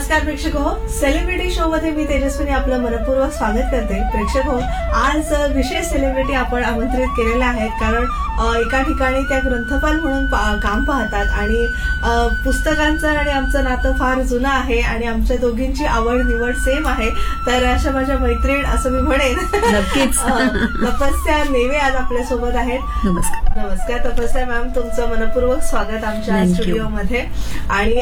नमस्कार प्रेक्षक हो, सेलिब्रिटी शो मध्ये मी तेजस्विनी आपलं मनपूर्वक स्वागत करते. प्रेक्षक हो, आज विशेष सेलिब्रिटी आपण आमंत्रित केलेले आहेत, कारण एका ठिकाणी त्या ग्रंथपाल म्हणून काम पाहतात आणि पुस्तकांचं आणि आमचं नातं फार जुनं आहे आणि आमच्या दोघींची आवड निवड सेम आहे. तर अशा माझ्या मैत्रीण असं मी म्हणेन. नक्कीच. तपस्या नेवे आज आपल्या सोबत आहेत. नमस्कार. नमस्कार तपस्या मॅम, तुमचं मनपूर्वक स्वागत आमच्या स्टुडिओमध्ये. आणि